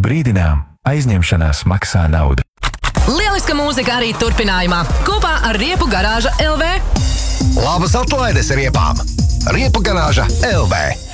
Brīdinām, aizņemšanās maksā naudu. Lieliska mūzika arī turpinājumā, kopā ar Riepu garāža LV. Labas atlaides riepām! Riepu garāža LV.